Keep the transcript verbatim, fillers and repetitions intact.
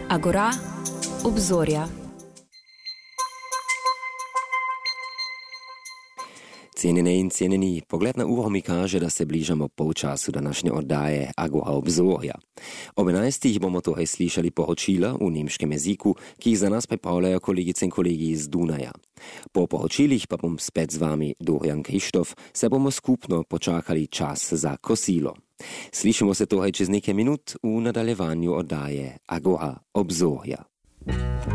Agora, obzorja. Cijenjene in cijenjeni, pogled na uro mi kaže, da se bližamo polčasu današnje oddaje Agora obzorja. Ob enajstih bomo torej slišali poročila v nemškem jeziku, ki jih za nas pripravljajo kolegice in kolegi iz Dunaja. Po poročilih pa bom spet z vami Dorian Krištof, se bomo skupno počakali čas za kosilo. Slišimo se torej čez nekaj minut v nadaljevanju oddaje Agora obzorja.